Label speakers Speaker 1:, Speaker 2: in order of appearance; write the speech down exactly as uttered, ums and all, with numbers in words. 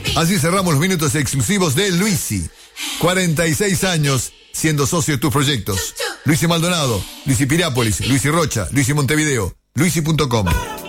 Speaker 1: Así cerramos los minutos exclusivos de Luisi. cuarenta y seis años siendo socio de tus proyectos. Luisi Maldonado, Luisi Pirápolis, Luisi Rocha, Luisi Montevideo, Luisi punto com.